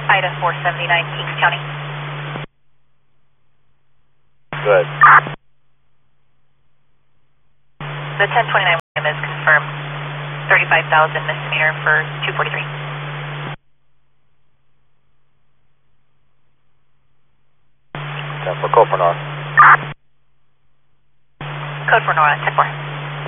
Ida 479, Kings County. Good. The 1029 is confirmed. 35,000 misdemeanor for 243. For code for Nora. Code for Nora, 10-4.